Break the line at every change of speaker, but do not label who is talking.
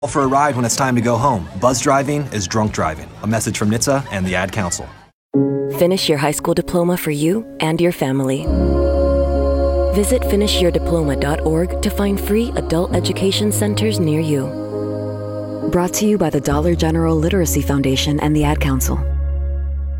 For a ride when it's time to go home. Buzz driving is drunk driving. A message from NHTSA and the Ad Council.
Finish your high school diploma for you and your family. Visit finishyourdiploma.org to find free adult education centers near you. Brought to you by the Dollar General Literacy Foundation and the Ad Council.